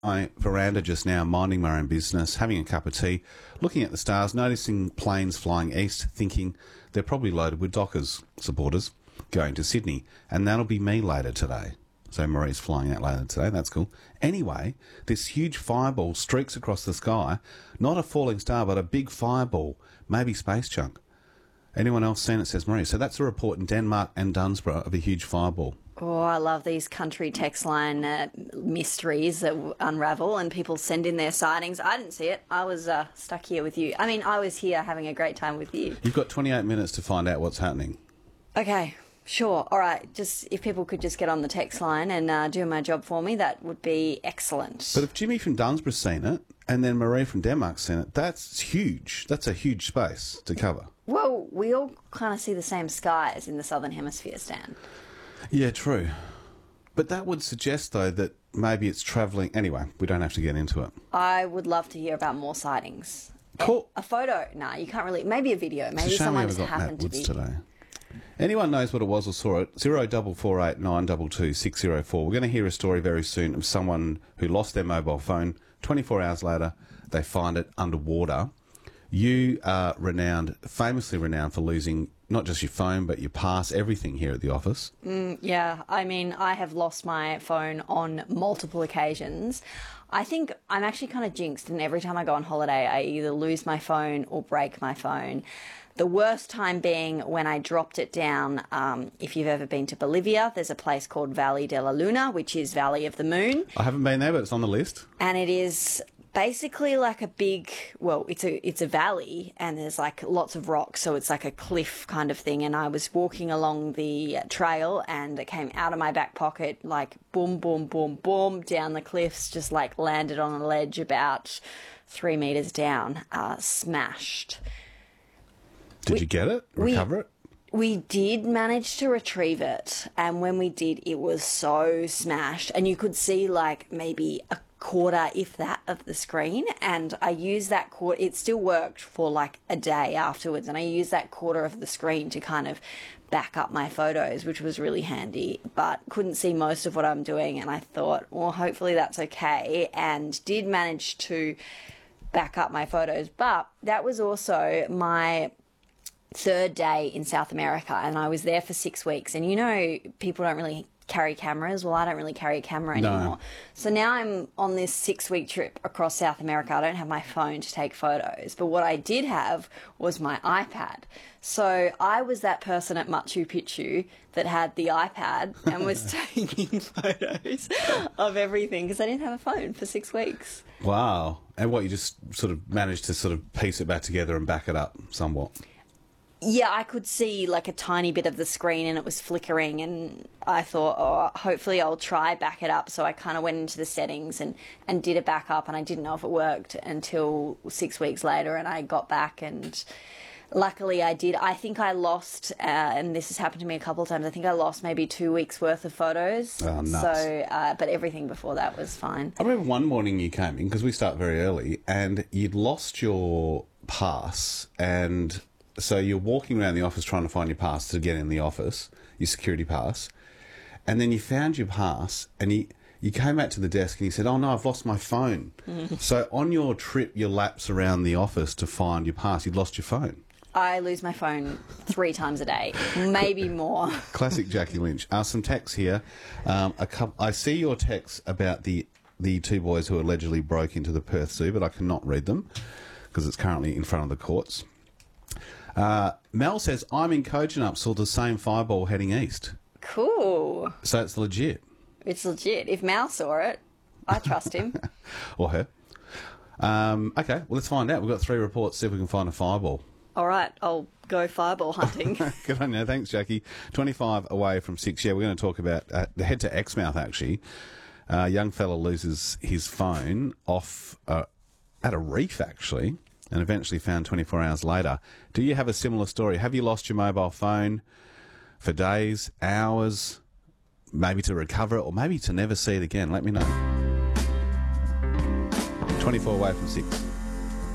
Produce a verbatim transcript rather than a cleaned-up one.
my veranda just now, minding my own business, having a cup of tea, looking at the stars, noticing planes flying east, thinking they're probably loaded with Dockers supporters going to Sydney, and that'll be me later today. So Marie's flying out later today. That's cool. Anyway, this huge fireball streaks across the sky. Not a falling star, but a big fireball. Maybe space junk. Anyone else seen it, says Marie. So that's a report in Denmark and Dunsborough of a huge fireball. Oh, I love these country text line uh, mysteries that unravel and people send in their sightings. I didn't see it. I was uh, stuck here with you. I mean, I was here having a great time with you. You've got twenty-eight minutes to find out what's happening. Okay. Sure. All right. Just if people could just get on the text line and uh, do my job for me, that would be excellent. But if Jimmy from Dunsborough's seen it and then Marie from Denmark's seen it, that's huge. That's a huge space to cover. Well, we all kind of see the same skies in the Southern Hemisphere, Stan. Yeah, true. But that would suggest, though, that maybe it's travelling... Anyway, we don't have to get into it. I would love to hear about more sightings. Cool. A, a photo? Nah, you can't really... Maybe a video. Maybe it's a shame someone we just haven't got happened Matt to Woods be... today. Anyone knows what it was or saw it, zero four four eight nine two two six zero four. We're going to hear a story very soon of someone who lost their mobile phone. twenty-four hours later, they find it underwater. You are renowned, famously renowned for losing not just your phone, but your pass, everything here at the office. Mm, yeah, I mean, I have lost my phone on multiple occasions. I think I'm actually kind of jinxed, and every time I go on holiday, I either lose my phone or break my phone. The worst time being when I dropped it down. Um, if you've ever been to Bolivia, there's a place called Valle de la Luna, which is Valley of the Moon. I haven't been there, but it's on the list. And it is basically like a big, well, it's a it's a valley, and there's like lots of rocks, so it's like a cliff kind of thing. And I was walking along the trail, and it came out of my back pocket, like boom, boom, boom, boom, down the cliffs, just like landed on a ledge about three meters down, uh, smashed. Did we, you get it? Recover we, it? We did manage to retrieve it, and when we did, it was so smashed, and you could see like maybe a quarter, if that, of the screen. And I used that quarter. It still worked for like a day afterwards, and I used that quarter of the screen to kind of back up my photos, which was really handy, but couldn't see most of what I'm doing. And I thought, well, hopefully that's okay, and did manage to back up my photos. But that was also my third day in South America, and I was there for six weeks. And you know, people don't really carry cameras. Well, I don't really carry a camera anymore. No. So now I'm on this six-week trip across South America. I don't have my phone to take photos, but what I did have was my iPad. So I was that person at Machu Picchu that had the iPad and was taking photos of everything because I didn't have a phone for six weeks. Wow. And what, you just sort of managed to sort of piece it back together and back it up somewhat? Yeah, I could see like a tiny bit of the screen and it was flickering, and I thought, oh, hopefully I'll try back it up. So I kind of went into the settings and, and did a backup, and I didn't know if it worked until six weeks later, and I got back, and luckily I did. I think I lost, uh, and this has happened to me a couple of times, I think I lost maybe two weeks worth of photos. Oh, nuts. So, uh, but everything before that was fine. I remember one morning you came in, because we start very early, and you'd lost your pass, and so you're walking around the office trying to find your pass to get in the office, your security pass, and then you found your pass, and you, you came back to the desk and you said, oh no, I've lost my phone. Mm. So on your trip, your laps around the office to find your pass, you'd lost your phone. I lose my phone three times a day, maybe more. Classic Jackie Lynch. Uh, some texts here. Um, a couple, I see your texts about the, the two boys who allegedly broke into the Perth Zoo, but I cannot read them because it's currently in front of the courts. Uh, Mel says, I'm in Kojonup, saw the same fireball heading east. Cool. So it's legit. It's legit. If Mal saw it, I trust him. Or her. Um, okay, well, let's find out. We've got three reports, see if we can find a fireball. All right, I'll go fireball hunting. Good on you. Thanks, Jackie. twenty-five away from six. Yeah, we're going to talk about uh, the head to Exmouth, actually. A uh, young fella loses his phone off uh, at a reef, actually, and eventually found twenty-four hours later. Do you have a similar story? Have you lost your mobile phone for days, hours, maybe to recover it, or maybe to never see it again? Let me know. twenty-four away from six.